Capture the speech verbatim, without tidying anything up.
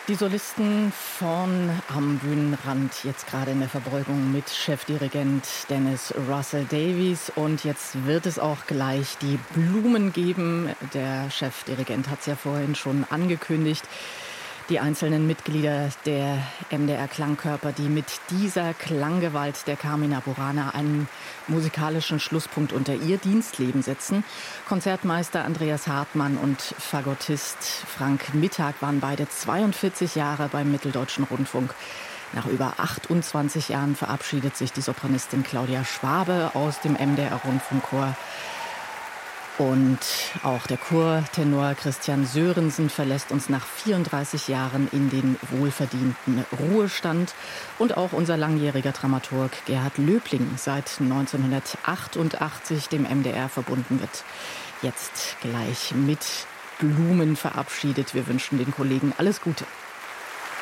Die Solisten vorn am Bühnenrand, jetzt gerade in der Verbeugung mit Chefdirigent Dennis Russell Davies. Und jetzt wird es auch gleich die Blumen geben. Der Chefdirigent hat es ja vorhin schon angekündigt. Die einzelnen Mitglieder der M D R Klangkörper, die mit dieser Klanggewalt der Carmina Burana einen musikalischen Schlusspunkt unter ihr Dienstleben setzen. Konzertmeister Andreas Hartmann und Fagottist Frank Mittag waren beide zweiundvierzig Jahre beim Mitteldeutschen Rundfunk. Nach über achtundzwanzig Jahren verabschiedet sich die Sopranistin Claudia Schwabe aus dem M D R Rundfunkchor. Und auch der Chortenor Christian Sörensen verlässt uns nach vierunddreißig Jahren in den wohlverdienten Ruhestand. Und auch unser langjähriger Dramaturg Gerhard Löbling, seit neunzehnhundertachtundachtzig dem M D R verbunden wird, jetzt gleich mit Blumen verabschiedet. Wir wünschen den Kollegen alles Gute.